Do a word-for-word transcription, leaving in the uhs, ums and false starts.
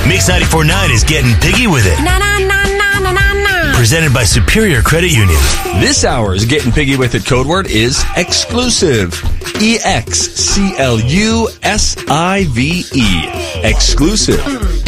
Mix ninety-four point nine is getting piggy with it. Na na na na na na na. Presented by Superior Credit Union. This hour's Getting Piggy With It code word is exclusive. E X C L U S I V E. Exclusive.